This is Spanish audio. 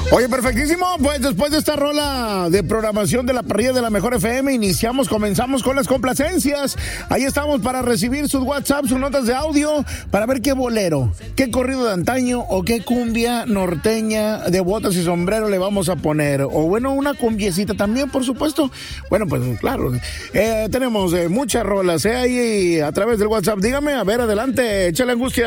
Oye, perfectísimo, pues después de esta rola de programación de la parrilla de la Mejor FM, comenzamos con las complacencias. Ahí estamos para recibir sus WhatsApp, sus notas de audio, para ver qué bolero, qué corrido de antaño o qué cumbia norteña de botas y sombrero le vamos a poner. O bueno, una cumbiecita también, por supuesto. Bueno, pues claro, tenemos muchas rolas ahí a través del WhatsApp. Dígame, a ver, adelante, échale angustia.